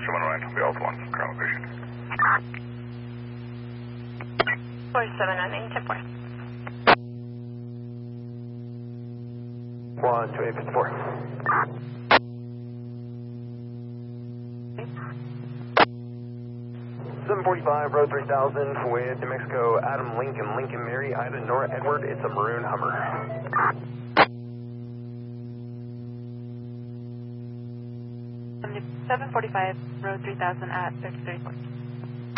Instrument right, Belt 1, ground vision. 47 10-4. 12854. 745, road 3000 with New Mexico, Adam Lincoln, Lincoln Mary, Ida Nora Edward. It's a maroon Hummer. 745, road 3000 at 33 Port.